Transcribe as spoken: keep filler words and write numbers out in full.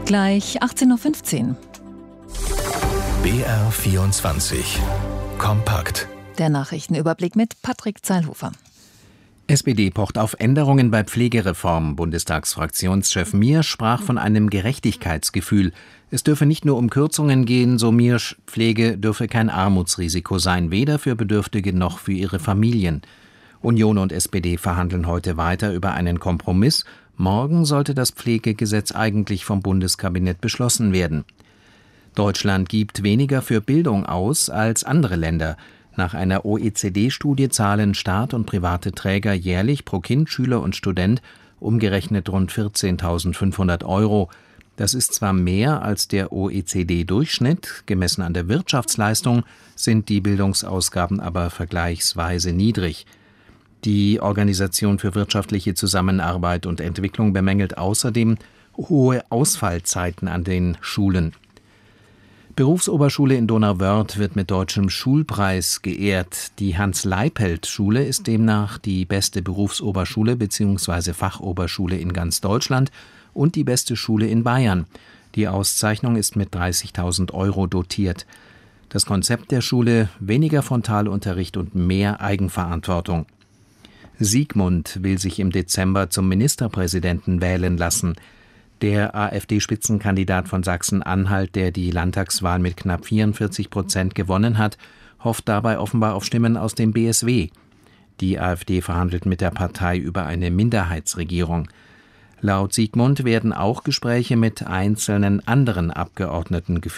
Gleich achtzehn Uhr fünfzehn. B R vierundzwanzig. Kompakt. Der Nachrichtenüberblick mit Patrick Zeilhofer. S P D pocht auf Änderungen bei Pflegereform. Bundestagsfraktionschef Miersch sprach von einem Gerechtigkeitsgefühl. Es dürfe nicht nur um Kürzungen gehen, so Miersch, Pflege dürfe kein Armutsrisiko sein, weder für Bedürftige noch für ihre Familien. Union und S P D verhandeln heute weiter über einen Kompromiss. Morgen sollte das Pflegegesetz eigentlich vom Bundeskabinett beschlossen werden. Deutschland gibt weniger für Bildung aus als andere Länder. Nach einer O E C D-Studie zahlen Staat und private Träger jährlich pro Kind, Schüler und Student umgerechnet rund vierzehntausendfünfhundert Euro. Das ist zwar mehr als der O E C D-Durchschnitt, gemessen an der Wirtschaftsleistung sind die Bildungsausgaben aber vergleichsweise niedrig. Die Organisation für wirtschaftliche Zusammenarbeit und Entwicklung bemängelt außerdem hohe Ausfallzeiten an den Schulen. Berufsoberschule in Donauwörth wird mit deutschem Schulpreis geehrt. Die Hans-Leipelt-Schule ist demnach die beste Berufsoberschule bzw. Fachoberschule in ganz Deutschland und die beste Schule in Bayern. Die Auszeichnung ist mit dreißigtausend Euro dotiert. Das Konzept der Schule: weniger Frontalunterricht und mehr Eigenverantwortung. Siegmund will sich im Dezember zum Ministerpräsidenten wählen lassen. Der AfD-Spitzenkandidat von Sachsen-Anhalt, der die Landtagswahl mit knapp vierundvierzig Prozent gewonnen hat, hofft dabei offenbar auf Stimmen aus dem B S W. Die AfD verhandelt mit der Partei über eine Minderheitsregierung. Laut Siegmund werden auch Gespräche mit einzelnen anderen Abgeordneten geführt.